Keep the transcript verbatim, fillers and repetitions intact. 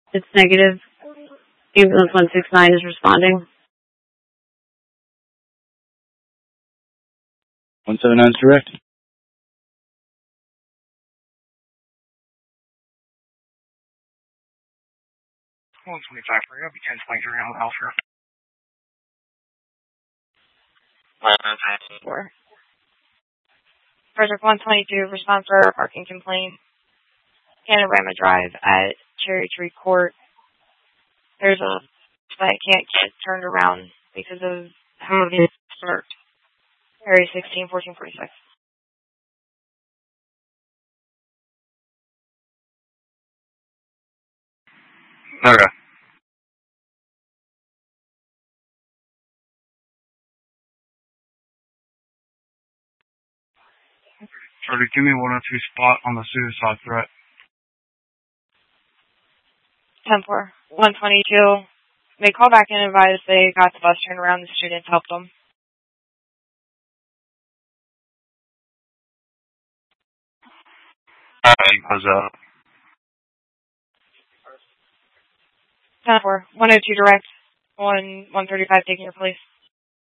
It's negative. Ambulance one six nine is responding. one seven nine is direct. one twenty-five for you. I'll be ten twenty-three on Alpha. Four. Project one twenty-two, response for a parking complaint. Panorama Drive at Cherry Tree Court. There's a that can't get turned around because of how it's parked. Area sixteen, fourteen forty-six. Okay. Try to give me one oh two spot on the suicide threat. ten four. one twenty-two. They call back and advise they got the bus turned around. The students helped them. He goes up. ten four. one oh two direct. one one thirty-five taking your place.